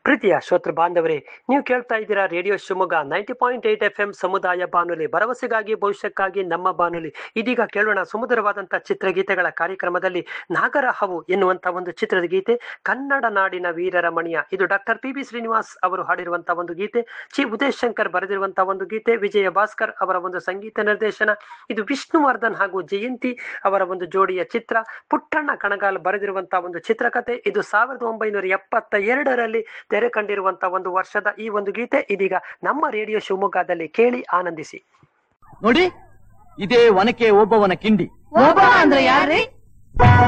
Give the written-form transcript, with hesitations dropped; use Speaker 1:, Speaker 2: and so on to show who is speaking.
Speaker 1: ಪ್ರೀತಿಯ ಶ್ರೋತೃ ಬಾಂಧವರೇ, ನೀವು ಕೇಳ್ತಾ ಇದ್ದೀರಾ ರೇಡಿಯೋ ಶಿವಮೊಗ್ಗ 90.8 FM ಸಮುದಾಯ ಬಾನುಲಿ, ಭರವಸೆಗಾಗಿ ಭವಿಷ್ಯಕ್ಕಾಗಿ ನಮ್ಮ ಬಾನುಲಿ. ಇದೀಗ ಕೇಳೋಣ ಸುಮಧುರವಾದಂಥ ಚಿತ್ರಗೀತೆಗಳ ಕಾರ್ಯಕ್ರಮದಲ್ಲಿ ನಾಗರಹಾವು ಎನ್ನುವಂಥ ಒಂದು ಚಿತ್ರದ ಗೀತೆ, ಕನ್ನಡ ನಾಡಿನ ವೀರರ ಮಣಿಯ. ಇದು ಡಾಕ್ಟರ್ ಪಿ ಬಿ ಶ್ರೀನಿವಾಸ್ ಅವರು ಹಾಡಿರುವಂತಹ ಒಂದು ಗೀತೆ, ಚಿ ಉದಯ್ ಶಂಕರ್ ಬರೆದಿರುವಂತಹ ಒಂದು ಗೀತೆ, ವಿಜಯ ಭಾಸ್ಕರ್ ಅವರ ಒಂದು ಸಂಗೀತ ನಿರ್ದೇಶನ. ಇದು ವಿಷ್ಣುವರ್ಧನ್ ಹಾಗೂ ಜಯಂತಿ ಅವರ ಒಂದು ಜೋಡಿಯ ಚಿತ್ರ. ಪುಟ್ಟಣ್ಣ ಕಣಗಾಲ್ ಬರೆದಿರುವಂತಹ ಒಂದು ಚಿತ್ರಕಥೆ. ಇದು 1972ರಲ್ಲಿ ತೆರೆ ಕಂಡಿರುವಂತಹ ಒಂದು ವರ್ಷದ ಈ ಒಂದು ಗೀತೆ ಇದೀಗ ನಮ್ಮ ರೇಡಿಯೋ ಶಿವಮೊಗ್ಗದಲ್ಲಿ ಕೇಳಿ ಆನಂದಿಸಿ.
Speaker 2: ನೋಡಿ, ಇದೇ ಒನಕೆ ಓಬವ್ವನ ಕಿಂಡಿ.
Speaker 3: ಓಬವ್ವ ಅಂದ್ರೆ ಯಾರ್ರೀ?